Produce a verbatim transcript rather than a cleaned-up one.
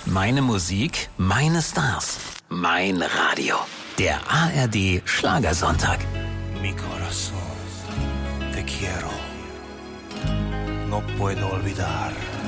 Meine Musik, meine Stars, mein Radio. Der A R D Schlagersonntag. Mi corazón, te quiero. No puedo olvidar.